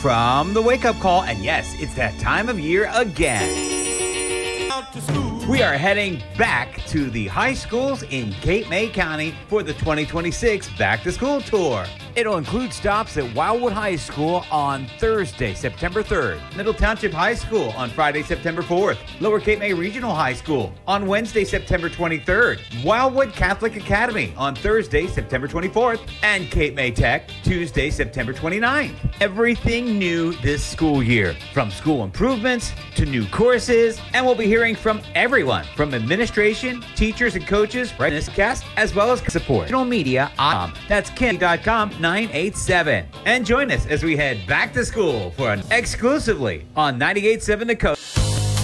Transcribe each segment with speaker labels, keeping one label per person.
Speaker 1: from the Wake Up Call. And yes, it's that time of year again. Out to school. We are heading back to the high schools in Cape May County for the 2026 Back to School Tour. It'll include stops at Wildwood High School on Thursday, September 3rd, Middle Township High School on Friday, September 4th, Lower Cape May Regional High School on Wednesday, September 23rd, Wildwood Catholic Academy on Thursday, September 24th, and Cape May Tech Tuesday, September 29th. Everything new this school year, from school improvements to new courses, and we'll be hearing from everyone, from administration, teachers, and coaches right in this cast, as well as support. Digital media, that's Kim.com 987. And join us as we head back to school for an exclusively on 98.7 The Coast.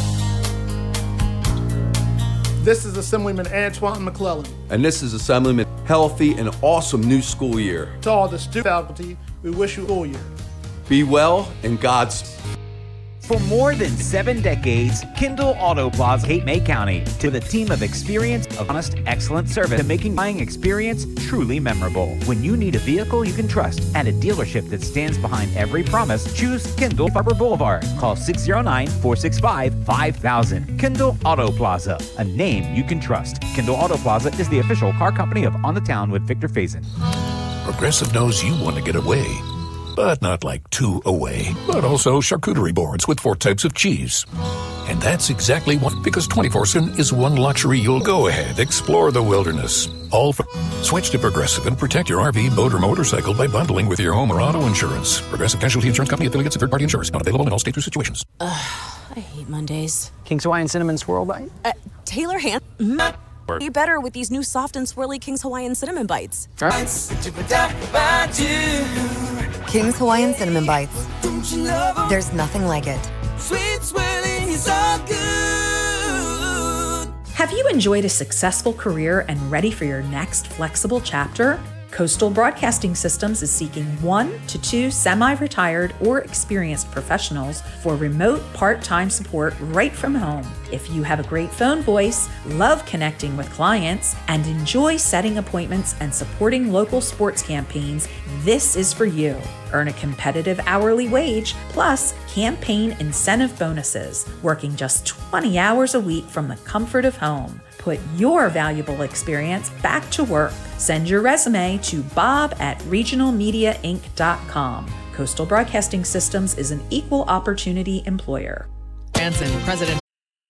Speaker 2: This is Assemblyman Antoine McClellan.
Speaker 3: And this is Assemblyman. Healthy and awesome new school year.
Speaker 2: To all the student faculty, we wish you a school year.
Speaker 3: Be well and God's.
Speaker 1: For more than 7 decades, Kindle Auto Plaza, Cape May County, to the team of experience, of honest, excellent service, to making buying experience truly memorable. When you need a vehicle you can trust and a dealership that stands behind every promise, choose Kindle Barber Boulevard. Call 609-465-5000. Kindle Auto Plaza, a name you can trust. Kindle Auto Plaza is the official car company of On the Town with Victor Faison.
Speaker 4: Progressive knows you want to get away, but not like 2 away. But also charcuterie boards with 4 types of cheese. And that's exactly what, because 24/7 is one luxury you'll go ahead, explore the wilderness. All for switch to Progressive and protect your RV, boat, or motorcycle by bundling with your home or auto insurance. Progressive Casualty Insurance Company, affiliates, and third-party insurers. Not available in all states or situations.
Speaker 5: I hate Mondays.
Speaker 6: King's Hawaiian Cinnamon Swirl Bite?
Speaker 5: Taylor Hand. You better with these new soft and swirly King's Hawaiian Cinnamon Bites.
Speaker 7: King's Hawaiian Cinnamon Bites. There's nothing like it.
Speaker 8: Sweet swirling is all good.
Speaker 9: Have you enjoyed a successful career and ready for your next flexible chapter? Coastal Broadcasting Systems is seeking 1 to 2 semi-retired or experienced professionals for remote part-time support right from home. If you have a great phone voice, love connecting with clients, and enjoy setting appointments and supporting local sports campaigns, this is for you. Earn a competitive hourly wage plus campaign incentive bonuses, working just 20 hours a week from the comfort of home. Put your valuable experience back to work. Send your resume to bob@regionalmediainc.com. Coastal Broadcasting Systems is an equal opportunity employer.
Speaker 10: Hanson, President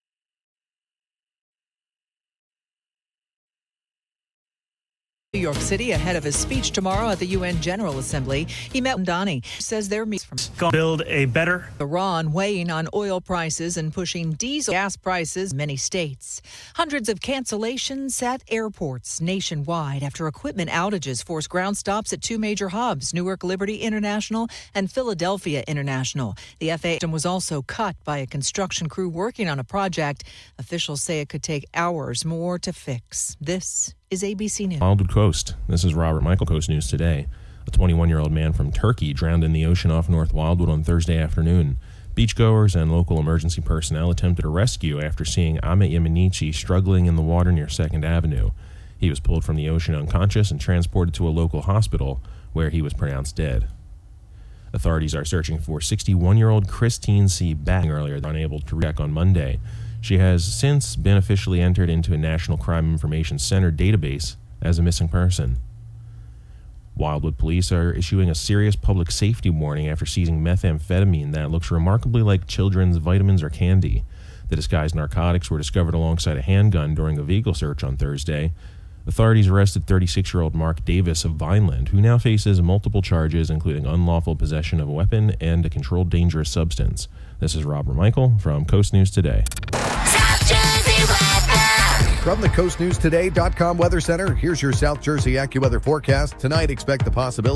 Speaker 10: New York City ahead of his speech tomorrow at the UN General Assembly. He met Donnie, says they're
Speaker 11: going to build a better
Speaker 10: Iran weighing on oil prices and pushing diesel gas prices in many states. Hundreds of cancellations at airports nationwide after equipment outages forced ground stops at 2 major hubs, Newark Liberty International and Philadelphia International. The FAA was also cut by a construction crew working on a project. Officials say it could take hours more to fix. This is ABC News.
Speaker 12: Wildwood Coast. This is Robert Michael, Coast News Today. A 21-year-old man from Turkey drowned in the ocean off North Wildwood on Thursday afternoon. Beachgoers and local emergency personnel attempted a rescue after seeing Ahmet Yemenici struggling in the water near 2nd Avenue. He was pulled from the ocean unconscious and transported to a local hospital where he was pronounced dead. Authorities are searching for 61-year-old Christine C. Batten earlier than unable to reach on Monday. She has since been officially entered into a National Crime Information Center database as a missing person. Wildwood police are issuing a serious public safety warning after seizing methamphetamine that looks remarkably like children's vitamins or candy. The disguised narcotics were discovered alongside a handgun during a vehicle search on Thursday. Authorities arrested 36-year-old Mark Davis of Vineland, who now faces multiple charges, including unlawful possession of a weapon and a controlled dangerous substance. This is Robert Michael from Coast News Today.
Speaker 13: From the CoastNewsToday.com Weather Center, here's your South Jersey AccuWeather forecast. Tonight, expect the possibility